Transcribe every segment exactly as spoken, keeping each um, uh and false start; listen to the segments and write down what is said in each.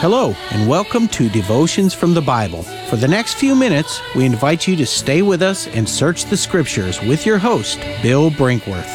Hello, and welcome to Devotions from the Bible. For the next few minutes, we invite you to stay with us and search the Scriptures with your host, Bill Brinkworth.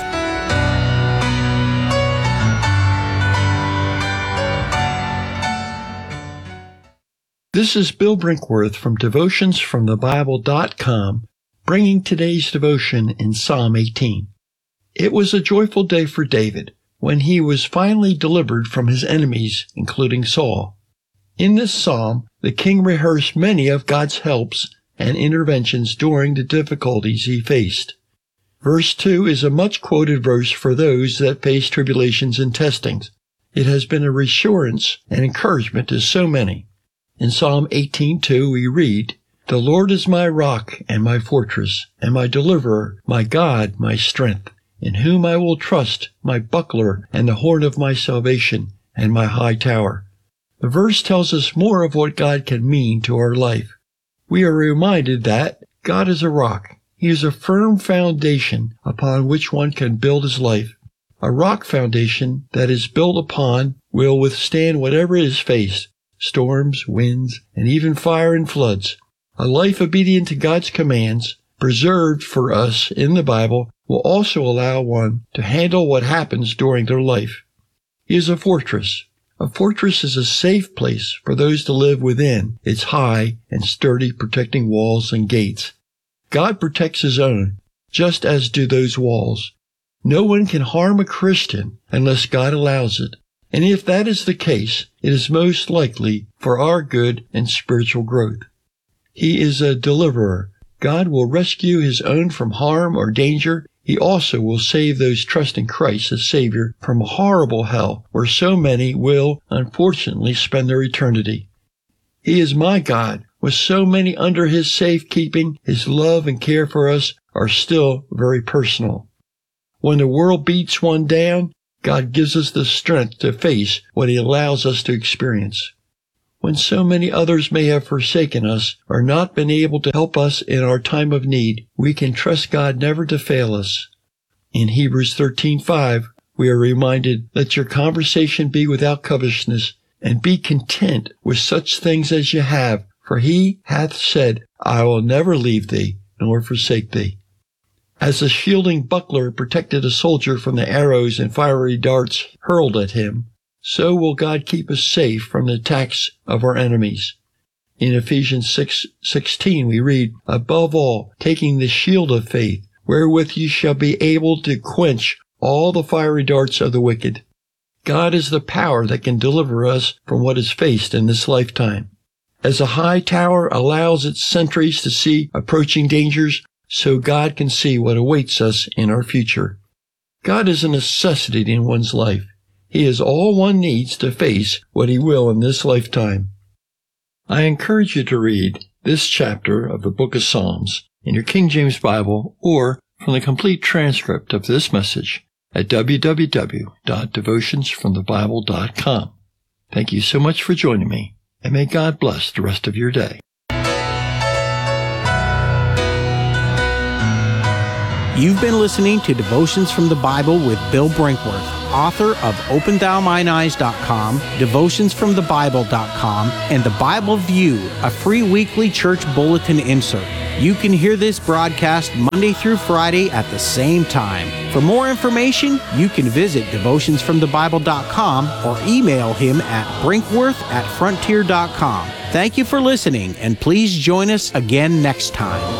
This is Bill Brinkworth from devotions from the bible dot com, bringing today's devotion in Psalm eighteen. It was a joyful day for David when he was finally delivered from his enemies, including Saul. In this psalm, the king rehearsed many of God's helps and interventions during the difficulties he faced. Verse two is a much-quoted verse for those that face tribulations and testings. It has been a reassurance and encouragement to so many. In Psalm eighteen two we read, "The Lord is my rock and my fortress, and my deliverer, my God, my strength, in whom I will trust, my buckler and the horn of my salvation, and my high tower." The verse tells us more of what God can mean to our life. We are reminded that God is a rock. He is a firm foundation upon which one can build his life. A rock foundation that is built upon will withstand whatever is faced, storms, winds, and even fire and floods. A life obedient to God's commands, preserved for us in the Bible, will also allow one to handle what happens during their life. He is a fortress. A fortress is a safe place for those to live within its high and sturdy protecting walls and gates. God protects his own, just as do those walls. No one can harm a Christian unless God allows it. And if that is the case, it is most likely for our good and spiritual growth. He is a deliverer. God will rescue his own from harm or danger. He also will save those trusting Christ as Savior from a horrible hell where so many will, unfortunately, spend their eternity. He is my God. With so many under his safekeeping, his love and care for us are still very personal. When the world beats one down, God gives us the strength to face what he allows us to experience. When so many others may have forsaken us or not been able to help us in our time of need, we can trust God never to fail us. In Hebrews thirteen five, we are reminded, "Let your conversation be without covetousness, and be content with such things as you have, for he hath said, I will never leave thee, nor forsake thee." As a shielding buckler protected a soldier from the arrows and fiery darts hurled at him, so will God keep us safe from the attacks of our enemies. In Ephesians six sixteen we read, "Above all, taking the shield of faith, wherewith ye shall be able to quench all the fiery darts of the wicked." God is the power that can deliver us from what is faced in this lifetime. As a high tower allows its sentries to see approaching dangers, so God can see what awaits us in our future. God is a necessity in one's life. He is all one needs to face what he will in this lifetime. I encourage you to read this chapter of the book of Psalms in your King James Bible or from the complete transcript of this message at w w w dot devotions from the bible dot com. Thank you so much for joining me, and may God bless the rest of your day. You've been listening to Devotions from the Bible with Bill Brinkworth, author of open thou mine eyes dot com, devotions from the bible dot com, and the Bible View, a free weekly church bulletin insert. You can hear this broadcast Monday through Friday at the same time. For more information, you can visit devotions from the bible dot com or email him at brinkworth at frontier dot com. Thank you for listening, and please join us again next time.